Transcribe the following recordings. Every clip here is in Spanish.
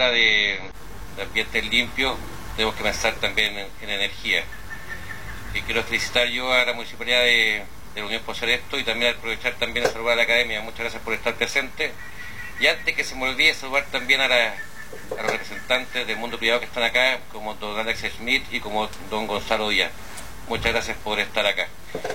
habla de ambientes limpios, tenemos que pensar también en energía. Y quiero felicitar yo a la Municipalidad de la Unión por hacer esto, y también aprovechar también a saludar a la Academia. Muchas gracias por estar presente. Y antes que se me olvide, saludar también a los representantes del mundo privado que están acá, como don Alex Schmidt y como don Gonzalo Díaz. Muchas gracias por estar acá.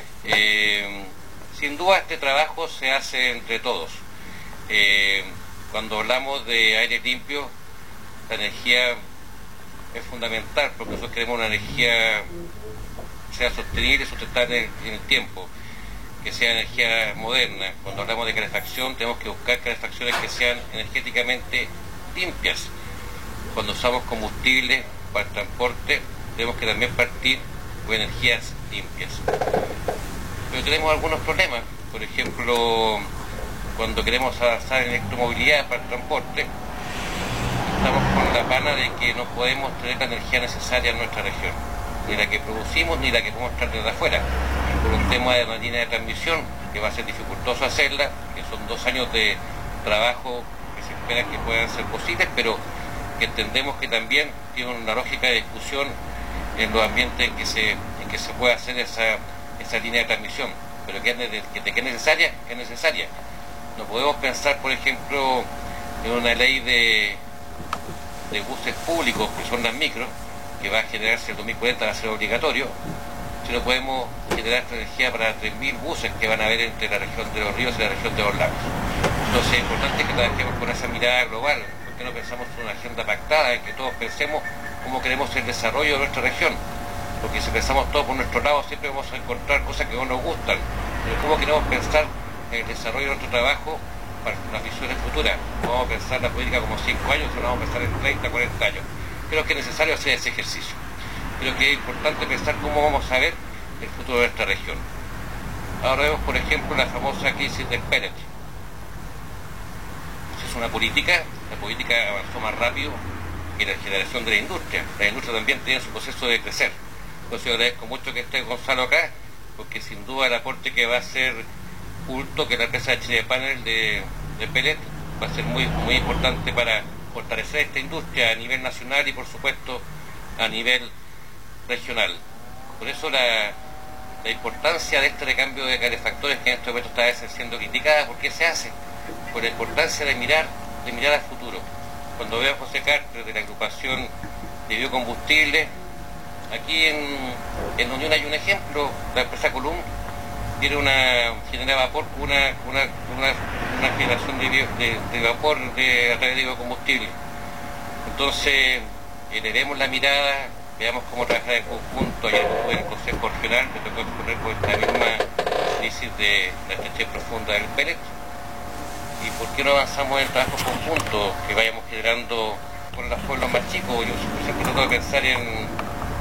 Sin duda este trabajo se hace entre todos. Cuando hablamos de aire limpio, la energía es fundamental, porque nosotros queremos una energía que sea sostenible y sustentable en el tiempo, que sea energía moderna. Cuando hablamos de calefacción, tenemos que buscar calefacciones que sean energéticamente limpias. Cuando usamos combustibles para el transporte, tenemos que también partir con energías limpias. Pero tenemos algunos problemas. Por ejemplo, cuando queremos avanzar en electromovilidad para el transporte, estamos con la pana de que no podemos tener la energía necesaria en nuestra región, ni la que producimos ni la que podemos traer desde afuera, por un tema de una línea de transmisión que va a ser dificultoso hacerla, que son 2 años de trabajo que se espera que puedan ser posibles, pero que entendemos que también tiene una lógica de discusión en los ambientes en que se puede hacer esa línea de transmisión, pero que es necesaria, es necesaria. No podemos pensar, por ejemplo, en una ley de buses públicos, que son las micros, que va a generarse el 2040, va a ser obligatorio, si no podemos generar esta energía para 3.000 buses que van a haber entre la región de los ríos y la región de los lagos. Entonces es importante que trabajemos con esa mirada global, porque no pensamos en una agenda pactada, en que todos pensemos cómo queremos el desarrollo de nuestra región, porque si pensamos todos por nuestro lado siempre vamos a encontrar cosas que no nos gustan, pero cómo queremos pensar en el desarrollo de nuestro trabajo para las visiones futuras. Vamos a pensar la política como 5 años, o no vamos a pensar en 30, 40 años. Creo que es necesario hacer ese ejercicio. Creo que es importante pensar cómo vamos a ver el futuro de nuestra región. Ahora vemos, por ejemplo, la famosa crisis del pellet. Es una política, la política avanzó más rápido que la generación de la industria. La industria también tiene su proceso de crecer. Por eso yo agradezco mucho que esté Gonzalo acá, porque sin duda el aporte que va a hacer Culto, que es la empresa de Chile Panel de pellet, va a ser muy importante para fortalecer esta industria a nivel nacional y por supuesto a nivel regional. Por eso la importancia de este recambio de calefactores que en este momento está siendo criticada. ¿Por qué se hace? Por la importancia de mirar al futuro. Cuando veo a José Carter de la agrupación de biocombustibles, aquí en Unión hay un ejemplo. La empresa Colum tiene genera vapor con una generación de vapor a través de biocombustible. Entonces, elevemos la mirada, veamos cómo trabajar en conjunto. Ayer estuve en el Consejo Regional, me tocó exponer por esta misma crisis de la estrechez profunda del pellet. ¿Y por qué no avanzamos en el trabajo conjunto que vayamos generando con los pueblos más chicos? Yo siempre trato de pensar en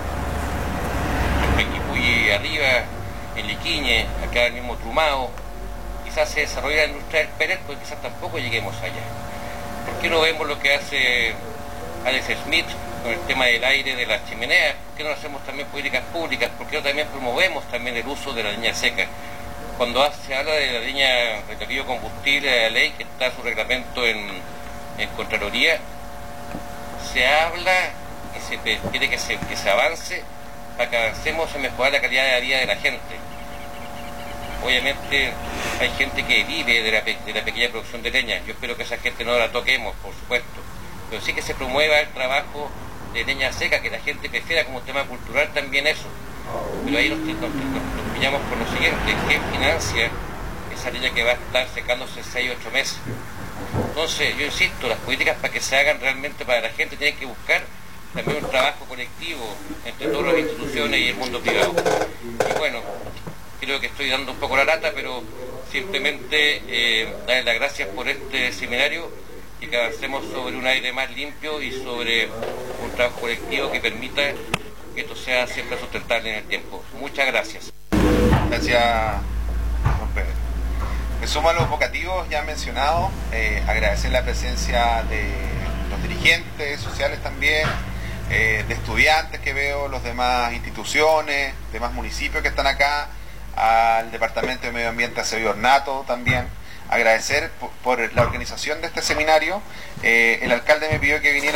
Pequipuy arriba, en Liquiñe, acá en el mismo Trumao. Quizás se desarrolla la industria del pellet, pero quizás tampoco lleguemos allá. ¿Por qué no vemos lo que hace Alex Schmidt con el tema del aire de las chimeneas? ¿Por qué no hacemos también políticas públicas? ¿Por qué no también promovemos también el uso de la leña seca? Cuando se habla de la leña de biocombustible, de la ley que está su reglamento en Contraloría, se habla y se pide que se avance para que avancemos en mejorar la calidad de vida de la gente. Obviamente hay gente que vive de la pequeña producción de leña. Yo espero que esa gente no la toquemos, por supuesto, pero sí que se promueva el trabajo de leña seca, que la gente prefiera como un tema cultural también eso. Pero ahí nos pillamos por lo siguiente: ¿quién financia esa leña que va a estar secándose 6 o 8 meses? Entonces yo insisto, las políticas para que se hagan realmente para la gente tienen que buscar también un trabajo colectivo entre todas las instituciones y el mundo privado. Y bueno, creo que estoy dando un poco la lata, pero simplemente darles las gracias por este seminario y que avancemos sobre un aire más limpio y sobre un trabajo colectivo que permita que esto sea siempre sustentable en el tiempo. Muchas gracias. Gracias, don Pedro. Me sumo a los vocativos ya mencionados, agradecer la presencia de los dirigentes sociales también, de estudiantes que veo, los demás instituciones, demás municipios que están acá, al Departamento de Medio Ambiente Acevedo Ornato también. Agradecer por la organización de este seminario. El alcalde me pidió que viniera